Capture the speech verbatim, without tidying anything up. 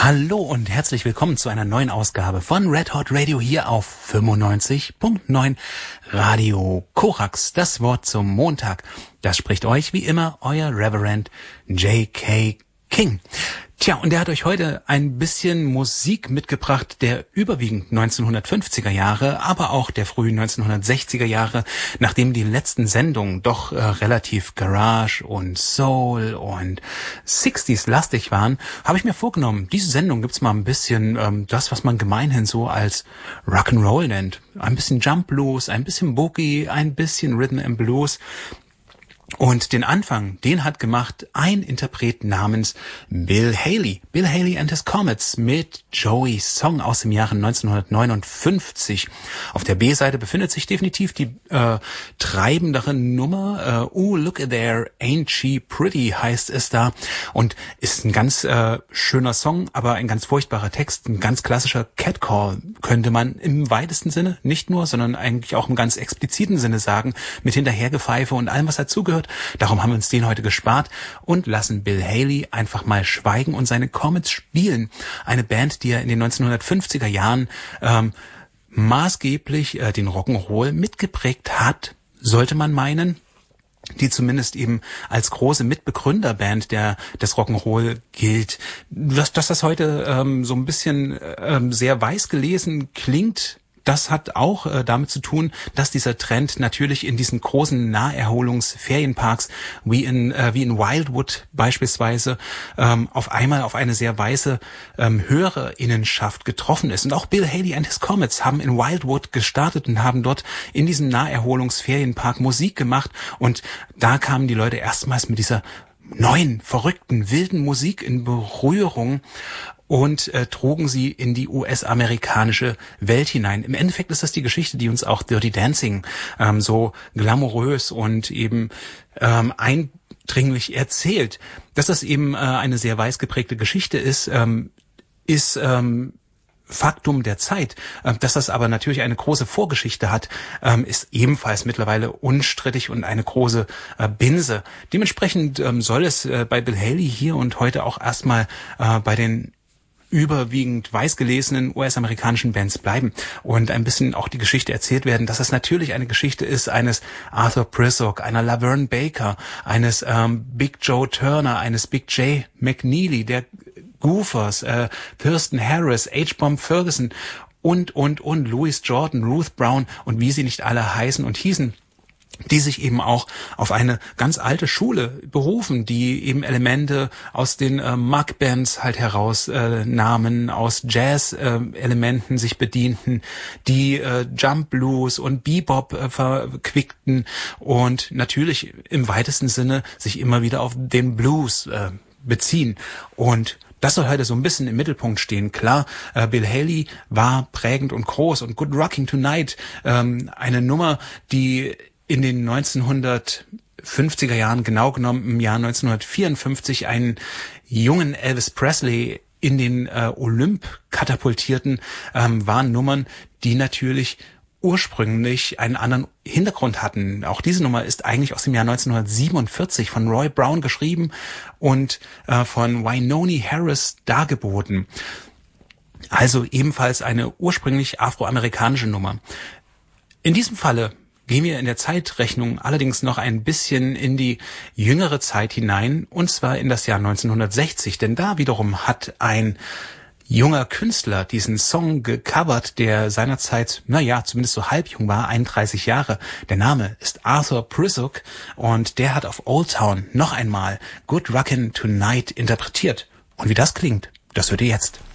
Hallo und herzlich willkommen zu einer neuen Ausgabe von Red Hot Radio hier auf fünfundneunzig Komma neun Radio Korax. Das Wort zum Montag. Das spricht euch wie immer euer Reverend J K King. Tja, und er hat euch heute ein bisschen Musik mitgebracht, der überwiegend neunzehnhundertfünfziger Jahre, aber auch der frühen neunzehnhundertsechziger Jahre, nachdem die letzten Sendungen doch äh, relativ Garage und Soul und sechziger-lastig waren, habe ich mir vorgenommen, diese Sendung gibt's mal ein bisschen ähm, das, was man gemeinhin so als Rock'n'Roll nennt. Ein bisschen Jump Blues, ein bisschen Boogie, ein bisschen Rhythm and Blues. Und den Anfang, den hat gemacht ein Interpret namens Bill Haley. Bill Haley and his Comets mit Joey's Song aus dem Jahre neunzehnhundertneunundfünfzig. Auf der B-Seite befindet sich definitiv die äh, treibendere Nummer. Äh, oh, look at there, ain't she pretty, heißt es da. Und ist ein ganz äh, schöner Song, aber ein ganz furchtbarer Text. Ein ganz klassischer Catcall, könnte man im weitesten Sinne, nicht nur, sondern eigentlich auch im ganz expliziten Sinne sagen, mit Hinterhergepfeife und allem, was dazugehört. Darum haben wir uns den heute gespart und lassen Bill Haley einfach mal schweigen und seine Comets spielen. Eine Band, die er in den neunzehnhundertfünfziger Jahren ähm, maßgeblich äh, den Rock'n'Roll mitgeprägt hat, sollte man meinen, die zumindest eben als große Mitbegründerband der des Rock'n'Roll gilt. Dass, dass das heute ähm, so ein bisschen ähm, sehr weiß gelesen klingt, das hat auch äh, damit zu tun, dass dieser Trend natürlich in diesen großen Naherholungsferienparks wie in äh, wie in Wildwood beispielsweise ähm, auf einmal auf eine sehr weiße ähm, Hörerinnenschaft getroffen ist. Und auch Bill Haley and his Comets haben in Wildwood gestartet und haben dort in diesem Naherholungsferienpark Musik gemacht. Und da kamen die Leute erstmals mit dieser neuen, verrückten, wilden Musik in Berührung und äh, trugen sie in die U S-amerikanische Welt hinein. Im Endeffekt ist das die Geschichte, die uns auch Dirty Dancing ähm, so glamourös und eben ähm, eindringlich erzählt. Dass das eben äh, eine sehr weiß geprägte Geschichte ist, ähm, ist ähm, Faktum der Zeit. Dass das aber natürlich eine große Vorgeschichte hat, ist ebenfalls mittlerweile unstrittig und eine große Binse. Dementsprechend soll es bei Bill Haley hier und heute auch erstmal bei den überwiegend weißgelesenen U S-amerikanischen Bands bleiben und ein bisschen auch die Geschichte erzählt werden, dass es natürlich eine Geschichte ist eines Arthur Prissock, einer Laverne Baker, eines ähm, Big Joe Turner, eines Big J McNeely, der Goofers, äh, Thurston Harris, H-Bomb Ferguson und, und, und, Louis Jordan, Ruth Brown und wie sie nicht alle heißen und hießen, die sich eben auch auf eine ganz alte Schule berufen, die eben Elemente aus den äh, Muck-Bands halt herausnahmen, äh, aus Jazz-Elementen äh, sich bedienten, die äh, Jump Blues und Bebop äh, verquickten und natürlich im weitesten Sinne sich immer wieder auf den Blues äh, beziehen. Und das soll heute so ein bisschen im Mittelpunkt stehen. Klar, äh, Bill Haley war prägend und groß und Good Rocking Tonight, ähm, eine Nummer, die in den neunzehnhundertfünfziger Jahren, genau genommen im Jahr neunzehnhundertvierundfünfzig, einen jungen Elvis Presley in den äh, Olymp katapultierten, ähm, waren Nummern, die natürlich ursprünglich einen anderen Hintergrund hatten. Auch diese Nummer ist eigentlich aus dem Jahr neunzehnhundertsiebenundvierzig von Roy Brown geschrieben und äh, von Wynonie Harris dargeboten. Also ebenfalls eine ursprünglich afroamerikanische Nummer. In diesem Falle gehen wir in der Zeitrechnung allerdings noch ein bisschen in die jüngere Zeit hinein, und zwar in das Jahr neunzehnhundertsechzig, denn da wiederum hat ein junger Künstler diesen Song gecovert, der seinerzeit, naja, zumindest so halbjung war, einunddreißig Jahre. Der Name ist Arthur Prissock und der hat auf Old Town noch einmal Good Rockin' Tonight interpretiert. Und wie das klingt, das hört ihr jetzt.